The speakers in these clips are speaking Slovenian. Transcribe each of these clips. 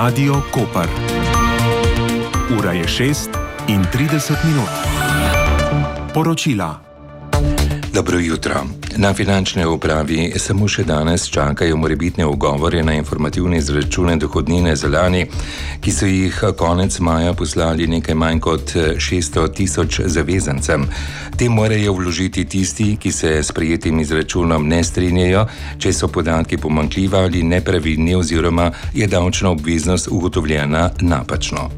Radio Koper. Ura je 6:30. Poročila. Dobro jutro. Na finančni upravi samo še danes čakajo morebitne ugovore na informativne izračune dohodnine za lani, ki so jih konec maja poslali nekaj manj kot 600 tisoč zavezancem. Te morajo vložiti tisti, ki se s sprejetim izračunom ne strinjajo, če so podatki pomanjkljivi ali nepravilni oziroma je davčna obveznost ugotovljena napačno.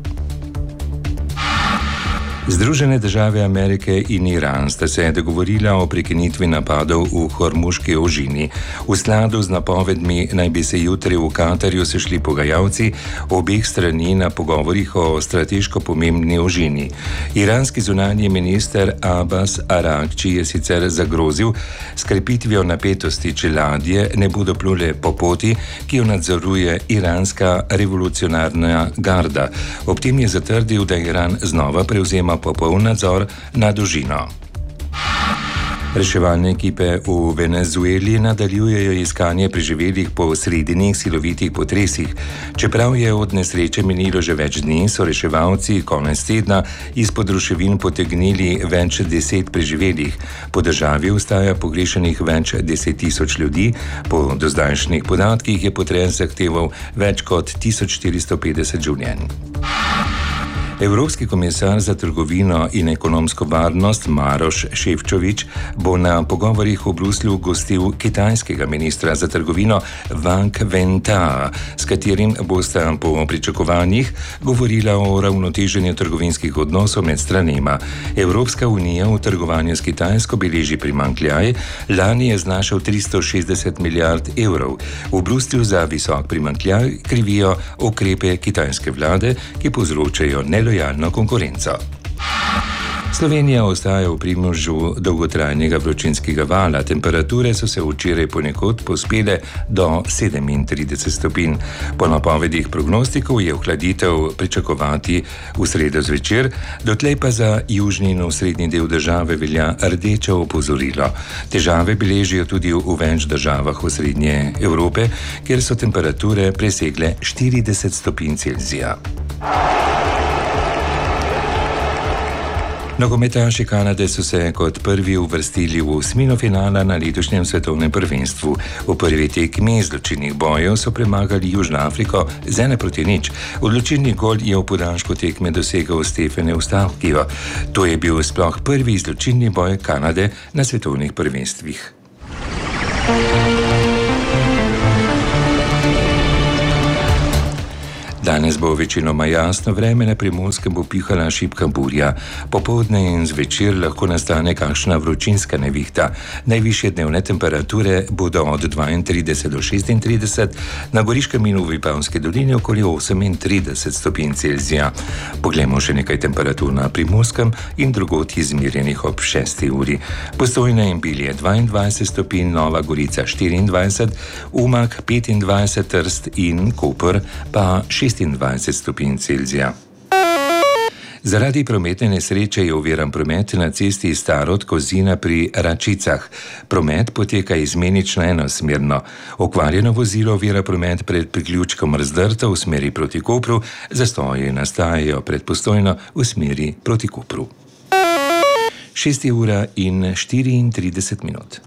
Združene države Amerike in Iran sta se dogovorila o prekinitvi napadov v Hormuški ožini. V skladu z napovedmi naj bi se jutri v Katarju sešli pogajalci obeh strani na pogovorih o strateško pomembni ožini. Iranski zunanji minister Abbas Aragči je sicer zagrozil s krepitvijo napetosti, če ladje ne bodo plule po poti, ki jo nadzoruje iranska revolucionarna garda. Ob tem je zatrdil, da Iran znova prevzema popoln nadzor nad ožino. Reševalne ekipe v Venezueli nadaljujejo iskanje preživelih po sredinih silovitih potresih. Čeprav je od nesreče minilo že več dni, so reševalci konec tedna izpod ruševin potegnili več 10 preživelih. Po državi ostaja pogrešenih več 10 tisoč ljudi. Po dozdajšnjih podatkih je potres zahteval več kot 1450 življenj. Evropski komisar za trgovino in ekonomsko varnost Maroš Šefčovič bo na pogovorih v Bruslju gostil kitajskega ministra za trgovino Wang Wentao, s katerim bosta po pričakovanjih govorila o ravnoteženju trgovinskih odnosov med stranema. Evropska unija v trgovanju s Kitajsko beleži primanjkljaj, lani je znašal 360 milijard evrov. V Bruslju za visok primanjkljaj krivijo ukrepe kitajske vlade, ki povzročajo nelojalno konkurenco. Slovenija ostaja v primežu dolgotrajnega vročinskega vala. Temperature so se včeraj ponekod povzpele do 37 stopinj. Po napovedih prognostikov je ohladitev pričakovati v sredo zvečer, dotlej pa za južni in osrednji del države velja rdeče opozorilo. Težave beležijo tudi v več državah osrednje Evrope, kjer so temperature presegle 40 stopinj Celzija. Nogometaši Kanade so se kot prvi uvrstili v osmino finala na letošnjem svetovnem prvenstvu. V prvi tekmi izločilnih bojev so premagali Južno Afriko z 1-0. Odločilni gol je v podaljšku tekme dosegel Stefan Eustachio. To je bil sploh prvi izločilni boj Kanade na svetovnih prvenstvih. Danes bo večinoma jasno vreme, na Primorskem bo pihala šibka burja. Popoldne in zvečer lahko nastane kakšna vročinska nevihta. Najvišje dnevne temperature bodo od 32 do 36, na Goriškem in v Vipavski dolini okoli 38 stopinj Celzija. Poglejmo še nekaj temperatur na Primorskem in drugod izmerjenih ob 6. uri. Postojna in Bilje 22 stopinj, Nova Gorica 24, Umag 25, Trst in Koper pa 26 stopinj Celzija. Zaradi prometne nesreče je oviran promet na cesti Starod-Kozina pri Račicah. Promet poteka izmenično enosmerno. Okvarjeno vozilo ovira promet pred priključkom Razdrta v smeri proti Kopru, zastoji nastajajo pred Postojno v smeri proti Kopru. 6:34.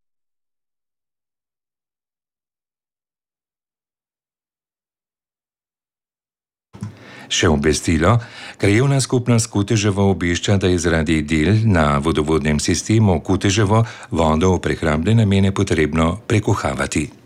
Še obvestilo. Krajevna skupnost Kuteževo obvešča, da je zaradi del na vodovodnem sistemu Kuteževo vodo v prehrambne namene potrebno prekuhavati.